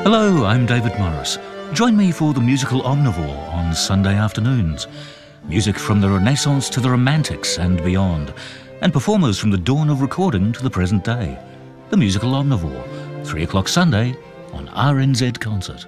Hello, I'm David Morris. Join me for the musical Omnivore on Sunday afternoons. Music from the Renaissance to the Romantics and beyond, and performers from the dawn of recording to the present day. The musical Omnivore, 3 o'clock Sunday on RNZ Concert.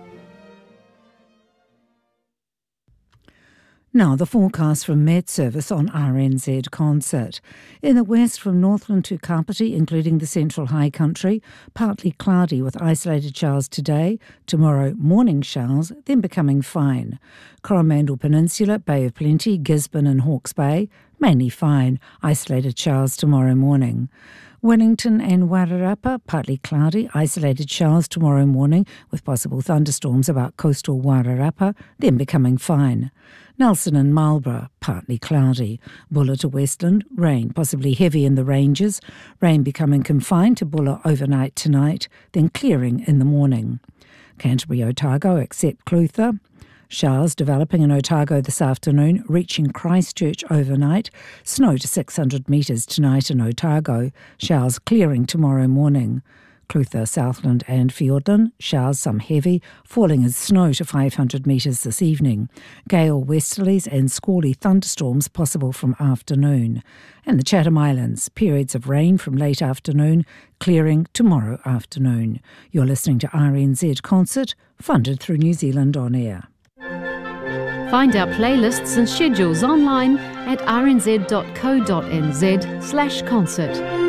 Now, the forecast from Met Service on RNZ Concert. In the west, from Northland to Kapiti, including the Central High Country, partly cloudy with isolated showers today. Tomorrow, morning showers, then becoming fine. Coromandel Peninsula, Bay of Plenty, Gisborne and Hawke's Bay, mainly fine. Isolated showers tomorrow morning. Wellington and Wairarapa, partly cloudy, isolated showers tomorrow morning with possible thunderstorms about coastal Wairarapa, then becoming fine. Nelson and Marlborough, partly cloudy. Bulla to Westland, rain, possibly heavy in the ranges. Rain becoming confined to Bulla overnight tonight, then clearing in the morning. Canterbury Otago except Clutha. Showers developing in Otago this afternoon, reaching Christchurch overnight. Snow to 600 metres tonight in Otago. Showers clearing tomorrow morning. Clutha, Southland and Fiordland. Showers, some heavy, falling as snow to 500 metres this evening. Gale westerlies and squally thunderstorms possible from afternoon. And the Chatham Islands, periods of rain from late afternoon, clearing tomorrow afternoon. You're listening to RNZ Concert, funded through New Zealand On Air. Find our playlists and schedules online at rnz.co.nz/concert.